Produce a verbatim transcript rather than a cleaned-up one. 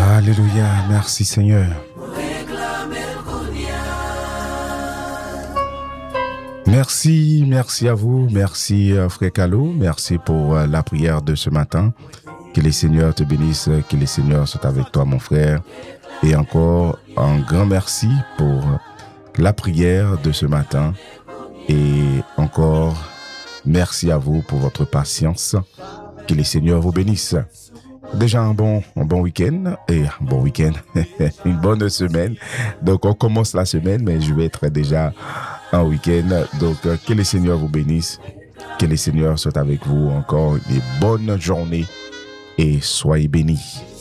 Alléluia, merci Seigneur. Merci, merci à vous, merci euh, Frère Calo, merci pour euh, la prière de ce matin. Que les Seigneurs te bénissent, que les Seigneurs soient avec toi mon frère. Et encore un grand merci pour la prière de ce matin. Et encore merci à vous pour votre patience. Que les Seigneurs vous bénissent. Déjà un bon, un bon week-end et un bon week-end, une bonne semaine. Donc on commence la semaine, mais je vais être déjà en week-end. Donc que les Seigneurs vous bénissent, que les Seigneurs soient avec vous encore des bonnes journées et soyez bénis.